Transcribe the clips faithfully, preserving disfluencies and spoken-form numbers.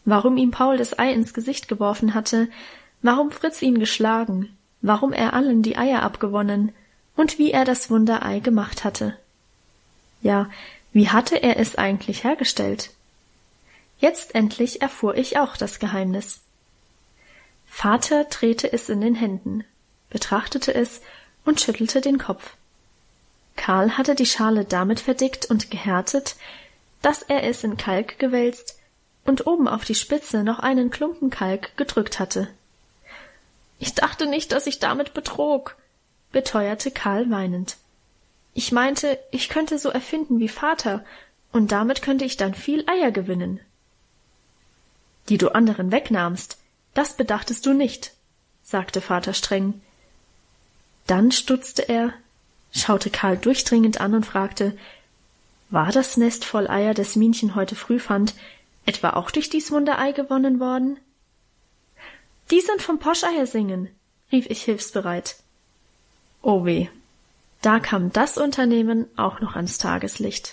warum ihm Paul das Ei ins Gesicht geworfen hatte, warum Fritz ihn geschlagen, warum er allen die Eier abgewonnen und wie er das Wunderei gemacht hatte. Ja, wie hatte er es eigentlich hergestellt? Jetzt endlich erfuhr ich auch das Geheimnis. Vater drehte es in den Händen, betrachtete es und schüttelte den Kopf. Karl hatte die Schale damit verdickt und gehärtet, dass er es in Kalk gewälzt und oben auf die Spitze noch einen Klumpen Kalk gedrückt hatte. »Ich dachte nicht, dass ich damit betrog«, beteuerte Karl weinend. »Ich meinte, ich könnte so erfinden wie Vater, und damit könnte ich dann viel Eier gewinnen.« »Die du anderen wegnahmst, das bedachtest du nicht«, sagte Vater streng. Dann stutzte er, schaute Karl durchdringend an und fragte, »War das Nest voll Eier, das Minchen heute früh fand, etwa auch durch dies Wunderei gewonnen worden?« »Die sind vom Poscheiersingen«, rief ich hilfsbereit. Oh weh, da kam das Unternehmen auch noch ans Tageslicht.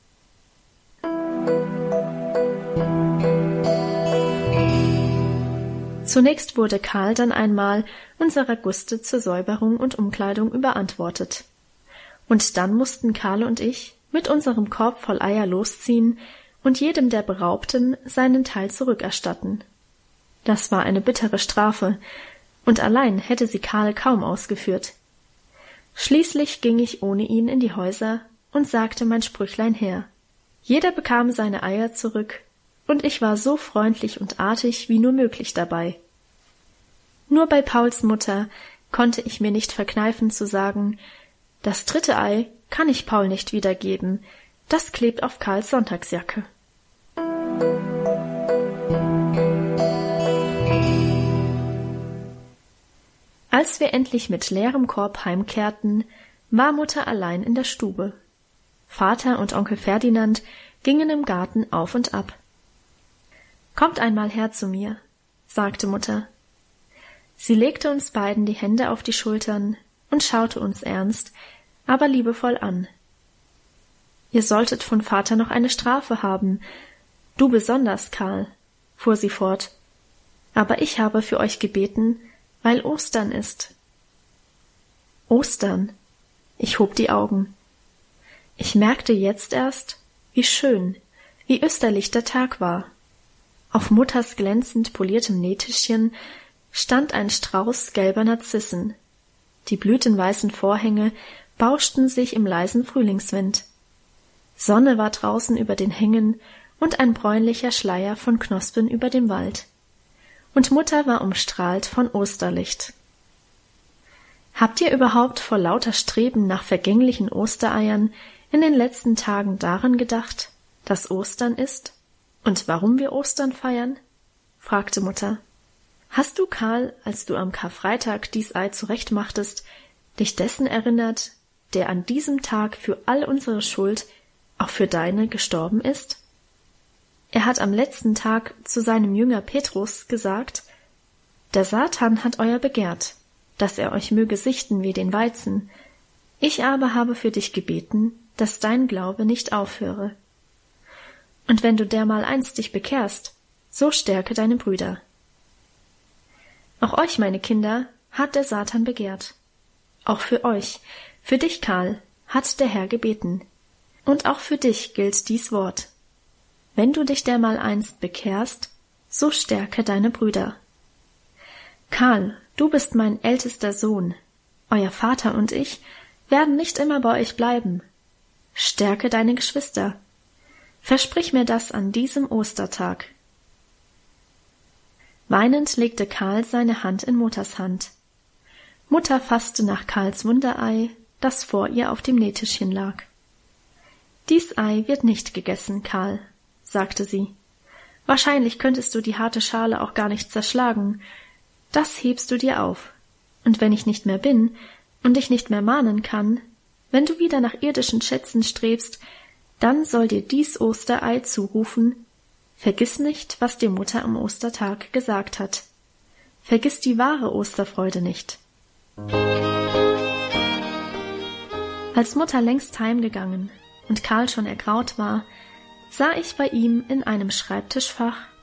Zunächst wurde Karl dann einmal unserer Guste zur Säuberung und Umkleidung überantwortet. Und dann mussten Karl und ich mit unserem Korb voll Eier losziehen und jedem der Beraubten seinen Teil zurückerstatten. Das war eine bittere Strafe, und allein hätte sie Karl kaum ausgeführt. Schließlich ging ich ohne ihn in die Häuser und sagte mein Sprüchlein her. Jeder bekam seine Eier zurück, und ich war so freundlich und artig wie nur möglich dabei. Nur bei Pauls Mutter konnte ich mir nicht verkneifen zu sagen, das dritte Ei kann ich Paul nicht wiedergeben, das klebt auf Karls Sonntagsjacke. Als wir endlich mit leerem Korb heimkehrten, war Mutter allein in der Stube. Vater und Onkel Ferdinand gingen im Garten auf und ab. »Kommt einmal her zu mir«, sagte Mutter. Sie legte uns beiden die Hände auf die Schultern und schaute uns ernst, aber liebevoll an. »Ihr solltet von Vater noch eine Strafe haben, du besonders, Karl«, fuhr sie fort, »aber ich habe für euch gebeten, weil Ostern ist.« »Ostern?« Ich hob die Augen. Ich merkte jetzt erst, wie schön, wie österlich der Tag war. Auf Mutters glänzend poliertem Nähtischchen stand ein Strauß gelber Narzissen. Die blütenweißen Vorhänge bauschten sich im leisen Frühlingswind. Sonne war draußen über den Hängen und ein bräunlicher Schleier von Knospen über dem Wald. Und Mutter war umstrahlt von Osterlicht. »Habt ihr überhaupt vor lauter Streben nach vergänglichen Ostereiern in den letzten Tagen daran gedacht, dass Ostern ist und warum wir Ostern feiern?« fragte Mutter. »Hast du, Karl, als du am Karfreitag dies Ei zurechtmachtest, dich dessen erinnert, der an diesem Tag für all unsere Schuld, auch für deine, gestorben ist? Er hat am letzten Tag zu seinem Jünger Petrus gesagt, der Satan hat euer begehrt, dass er euch möge sichten wie den Weizen. Ich aber habe für dich gebeten, dass dein Glaube nicht aufhöre. Und wenn du dermaleinst dich bekehrst, so stärke deine Brüder. Auch euch, meine Kinder, hat der Satan begehrt. Auch für euch, für dich, Karl, hat der Herr gebeten. Und auch für dich gilt dies Wort. Wenn du dich dermaleinst bekehrst, so stärke deine Brüder. Karl, du bist mein ältester Sohn. Euer Vater und ich werden nicht immer bei euch bleiben. Stärke deine Geschwister. Versprich mir das an diesem Ostertag.« Weinend legte Karl seine Hand in Mutters Hand. Mutter fasste nach Karls Wunderei, das vor ihr auf dem Nähtischchen lag. »Dies Ei wird nicht gegessen, Karl«, sagte sie. »Wahrscheinlich könntest du die harte Schale auch gar nicht zerschlagen. Das hebst du dir auf. Und wenn ich nicht mehr bin und dich nicht mehr mahnen kann, wenn du wieder nach irdischen Schätzen strebst, dann soll dir dies Osterei zurufen: Vergiss nicht, was dir Mutter am Ostertag gesagt hat. Vergiss die wahre Osterfreude nicht.« Als Mutter längst heimgegangen und Karl schon ergraut war, sah ich bei ihm in einem Schreibtischfach